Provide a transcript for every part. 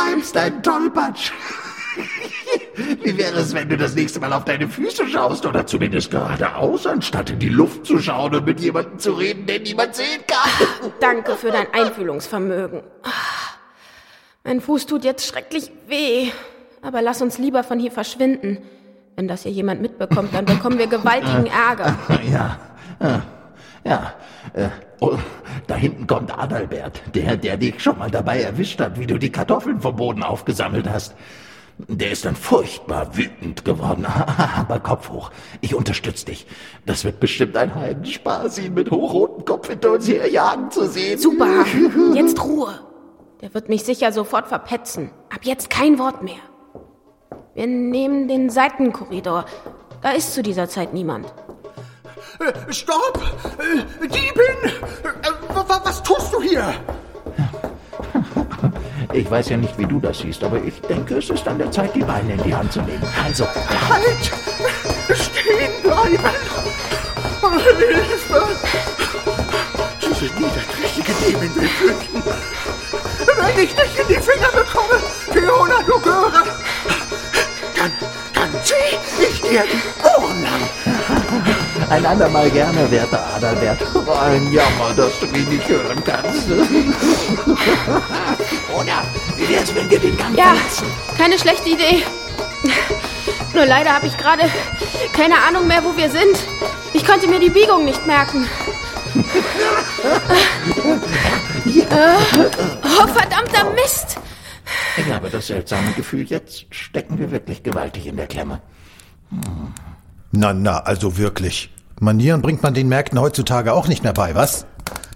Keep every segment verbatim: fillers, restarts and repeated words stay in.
bleibst ein Tollpatsch. Wie wäre es, wenn du das nächste Mal auf deine Füße schaust oder zumindest geradeaus, anstatt in die Luft zu schauen und mit jemandem zu reden, den niemand sehen kann? Danke für dein Einfühlungsvermögen. Mein Fuß tut jetzt schrecklich weh. Aber lass uns lieber von hier verschwinden. Wenn das hier jemand mitbekommt, dann bekommen wir gewaltigen Ärger. Ja, ja, ja. Äh, oh, da hinten kommt Adalbert, der, der dich schon mal dabei erwischt hat, wie du die Kartoffeln vom Boden aufgesammelt hast. Der ist dann furchtbar wütend geworden. Aber Kopf hoch, ich unterstütze dich. Das wird bestimmt ein Heidenspaß, ihn mit hochrotem Kopf hinter uns her jagen zu sehen. Super, jetzt Ruhe. Der wird mich sicher sofort verpetzen. Ab jetzt kein Wort mehr. Wir nehmen den Seitenkorridor. Da ist zu dieser Zeit niemand. Äh, stopp! Äh, Diebin! Äh, was tust du hier? Ich weiß ja nicht, wie du das siehst, aber ich denke, es ist an der Zeit, die Beine in die Hand zu nehmen. Also, halt! Stehen bleiben! Hilfe! Diese niederträchtige Diebin will flüchten. Wenn ich dich in die Finger bekomme, Fiona, du Göre, dann, dann zieh ich dir die Ohren lang. Ein andermal gerne, werter Adalbert. Oh, ein Jammer, dass du mich nicht hören kannst. Oder wie wär's, wenn wir den Gang ja, verlassen? Keine schlechte Idee. Nur leider habe ich gerade keine Ahnung mehr, wo wir sind. Ich konnte mir die Biegung nicht merken. äh, oh, verdammter Mist! Ich habe das seltsame Gefühl, jetzt stecken wir wirklich gewaltig in der Klemme. Hm. Na, na, also wirklich. Manieren bringt man den Märkten heutzutage auch nicht mehr bei, was?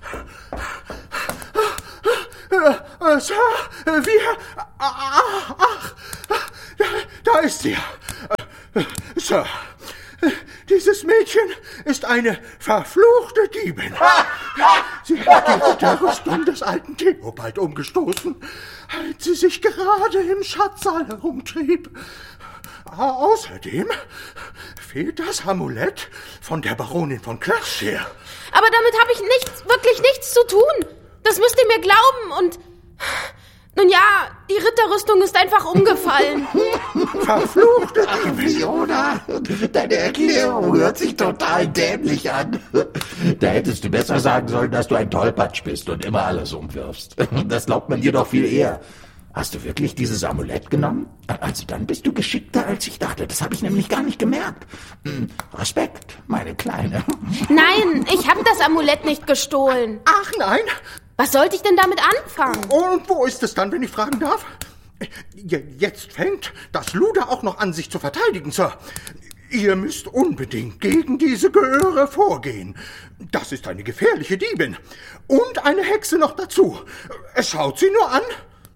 Äh, äh, Sir, wir... Ach, ach, da, da ist sie. Äh, Sir, dieses Mädchen ist eine verfluchte Diebin. Sie hat die Ritterrüstung des alten Theobald umgestoßen, als sie sich gerade im Schatzsaal herumtrieb. Außerdem fehlt das Amulett von der Baronin von Clershare. Aber damit habe ich nichts, wirklich nichts zu tun. Das müsst ihr mir glauben und... Nun ja, die Ritterrüstung ist einfach umgefallen. Verfluchte Fiona, deine Erklärung hört sich total dämlich an. Da hättest du besser sagen sollen, dass du ein Tollpatsch bist und immer alles umwirfst. Das glaubt man dir doch viel eher. Hast du wirklich dieses Amulett genommen? Also dann bist du geschickter, als ich dachte. Das habe ich nämlich gar nicht gemerkt. Respekt, meine Kleine. Nein, ich habe das Amulett nicht gestohlen. Ach nein? Was sollte ich denn damit anfangen? Und wo ist es dann, wenn ich fragen darf? Jetzt fängt das Luder auch noch an, sich zu verteidigen, Sir. Ihr müsst unbedingt gegen diese Göre vorgehen. Das ist eine gefährliche Diebin. Und eine Hexe noch dazu. Schaut sie nur an.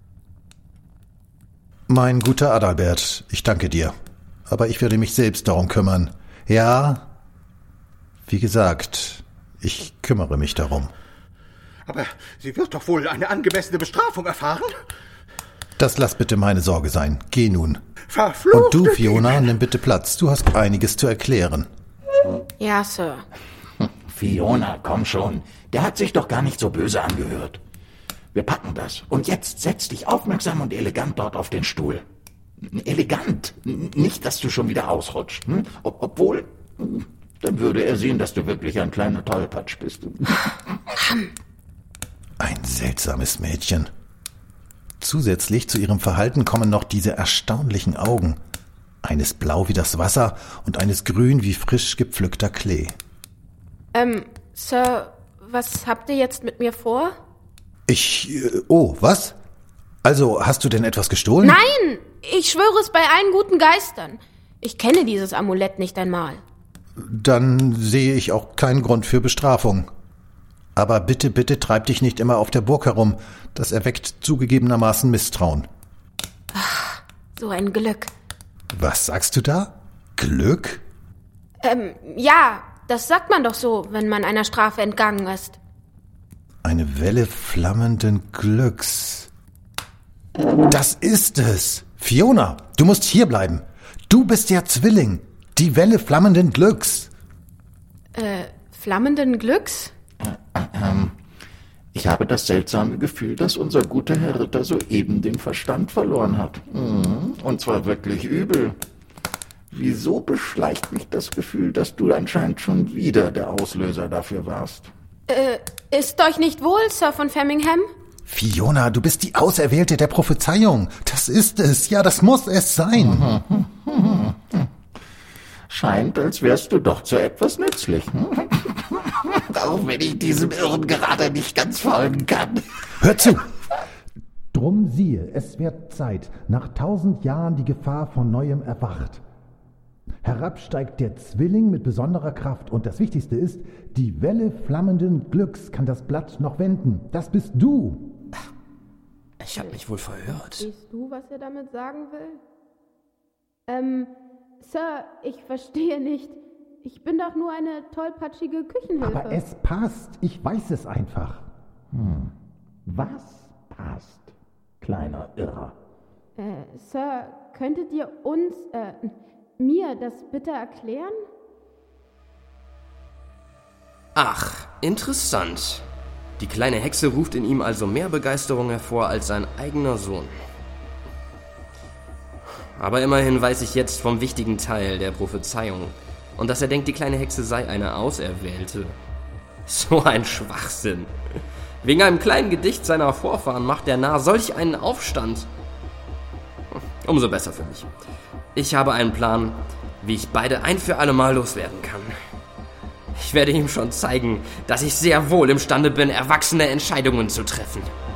Mein guter Adalbert, ich danke dir. Aber ich werde mich selbst darum kümmern. Ja, wie gesagt, ich kümmere mich darum. Aber sie wird doch wohl eine angemessene Bestrafung erfahren? Das lass bitte meine Sorge sein. Geh nun. Verfluchte Und du, Fiona, nimm bitte Platz. Du hast einiges zu erklären. Ja, Sir. Fiona, komm schon. Der hat sich doch gar nicht so böse angehört. Wir packen das. Und jetzt setz dich aufmerksam und elegant dort auf den Stuhl. Elegant. Nicht, dass du schon wieder ausrutscht. Hm? Ob, obwohl, dann würde er sehen, dass du wirklich ein kleiner Tollpatsch bist. Ein seltsames Mädchen. Zusätzlich zu ihrem Verhalten kommen noch diese erstaunlichen Augen. Eines blau wie das Wasser und eines grün wie frisch gepflückter Klee. Ähm, Sir, was habt ihr jetzt mit mir vor? Ich, äh, oh, was? Also, hast du denn etwas gestohlen? Nein, ich schwöre es bei allen guten Geistern. Ich kenne dieses Amulett nicht einmal. Dann sehe ich auch keinen Grund für Bestrafung. Aber bitte, bitte treib dich nicht immer auf der Burg herum. Das erweckt zugegebenermaßen Misstrauen. Ach, so ein Glück. Was sagst du da? Glück? Ähm, ja, das sagt man doch so, wenn man einer Strafe entgangen ist. Eine Welle flammenden Glücks. Das ist es. Fiona, du musst hier bleiben. Du bist der Zwilling. Die Welle flammenden Glücks. Äh, flammenden Glücks? Ähm, ich Ich habe das seltsame Gefühl, dass unser guter Herr Ritter soeben den Verstand verloren hat. Mhm. Und zwar wirklich übel. Wieso beschleicht mich das Gefühl, dass du anscheinend schon wieder der Auslöser dafür warst? Äh, ist euch nicht wohl, Sir von Framingham? Fiona, du bist die Auserwählte der Prophezeiung. Das ist es. Ja, das muss es sein. Scheint, als wärst du doch zu etwas nützlich. Auch wenn ich diesem Irren gerade nicht ganz folgen kann. Hör zu! Drum siehe, es wird Zeit, nach tausend Jahren die Gefahr von Neuem erwacht. Herab steigt der Zwilling mit besonderer Kraft und das Wichtigste ist, die Welle flammenden Glücks kann das Blatt noch wenden. Das bist du. Ich hab mich wohl verhört. Siehst du, was er damit sagen will? Ähm, Sir, ich verstehe nicht. Ich bin doch nur eine tollpatschige Küchenhilfe. Aber es passt. Ich weiß es einfach. Hm. Was passt, kleiner Irrer? Äh, Sir, könntet ihr uns, äh, mir das bitte erklären? Ach, interessant. Die kleine Hexe ruft in ihm also mehr Begeisterung hervor als sein eigener Sohn. Aber immerhin weiß ich jetzt vom wichtigen Teil der Prophezeiung und dass er denkt, die kleine Hexe sei eine Auserwählte. So ein Schwachsinn. Wegen einem kleinen Gedicht seiner Vorfahren macht der Narr solch einen Aufstand. Umso besser für mich. Ich habe einen Plan, wie ich beide ein für alle Mal loswerden kann. Ich werde ihm schon zeigen, dass ich sehr wohl imstande bin, erwachsene Entscheidungen zu treffen.